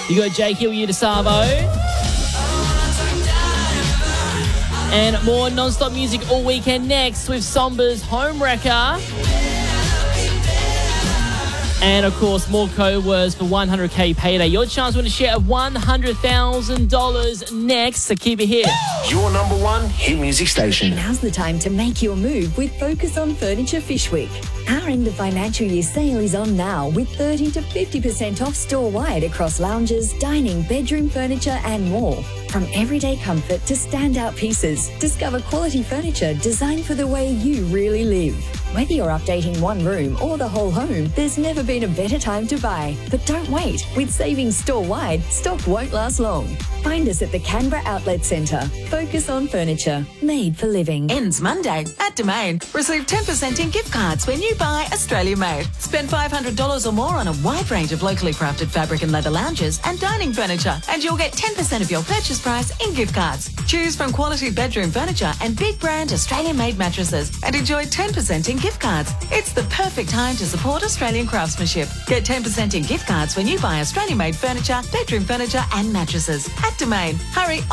You got Jake Hill, you to Savo. And more non-stop music all weekend next with Somba's Home Wrecker. And, of course, more code words for 100K payday. Your chance to win a share of $100,000 next, so keep it here. Your number one hit music station. Now's the time to make your move with Focus on Furniture Fish Week. Our end of financial year sale is on now with 30 to 50% off store-wide across lounges, dining, bedroom furniture and more. From everyday comfort to standout pieces, discover quality furniture designed for the way you really live. Whether you're updating one room or the whole home, there's never been a better time to buy. But don't wait. With savings store-wide, stock won't last long. Find us at the Canberra Outlet Centre. Focus on Furniture, made for living. Ends Monday at Domain. Receive 10% in gift cards when you buy Australia Made. Spend $500 or more on a wide range of locally crafted fabric and leather lounges and dining furniture, and you'll get 10% of your purchase price in gift cards. Choose from quality bedroom furniture and big brand Australian made mattresses and enjoy 10% in gift cards. It's the perfect time to support Australian craftsmanship. Get 10% in gift cards when you buy Australian made furniture, bedroom furniture and mattresses at Domain. Hurry